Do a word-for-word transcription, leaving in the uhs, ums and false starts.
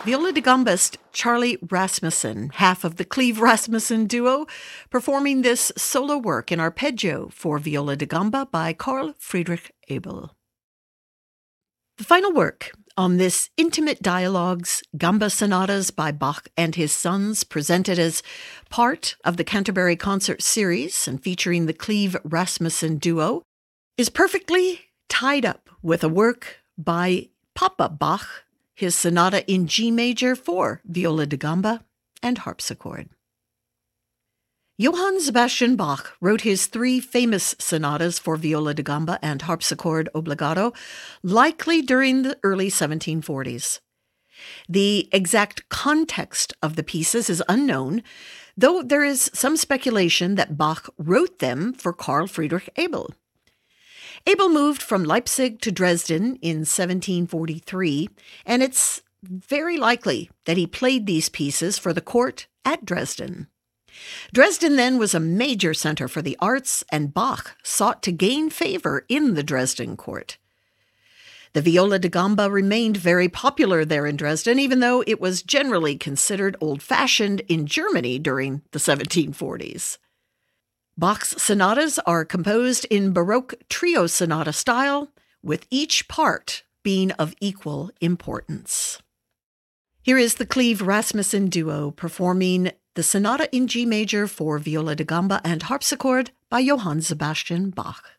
Viola da gambist Charlie Rasmussen, half of the Cleve Rasmussen duo, performing this solo work in arpeggio for viola da gamba by Carl Friedrich Abel. The final work on this Intimate Dialogues Gamba Sonatas by Bach and his Sons, presented as part of the Canterbury Concert Series and featuring the Cleve Rasmussen duo, is perfectly tied up with a work by Papa Bach, his sonata in G major for viola da gamba and harpsichord. Johann Sebastian Bach wrote his three famous sonatas for viola da gamba and harpsichord obbligato, likely during the early seventeen forties. The exact context of the pieces is unknown, though there is some speculation that Bach wrote them for Carl Friedrich Abel. Abel moved from Leipzig to Dresden in seventeen forty-three, and it's very likely that he played these pieces for the court at Dresden. Dresden then was a major center for the arts, and Bach sought to gain favor in the Dresden court. The viola da gamba remained very popular there in Dresden, even though it was generally considered old-fashioned in Germany during the seventeen forties. Bach's sonatas are composed in Baroque trio sonata style, with each part being of equal importance. Here is the Cleve Rasmussen duo performing the Sonata in G major for viola da gamba and harpsichord by Johann Sebastian Bach.